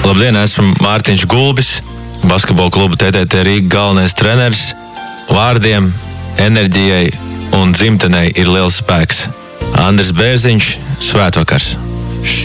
Labdien, esmu Mārtiņš Gulbis, basketbola kluba TTT Rīga galvenais treneris. Vārdiem, enerģijai un dzimtenei ir liels spēks. Andris Bērziņš, svētvakars!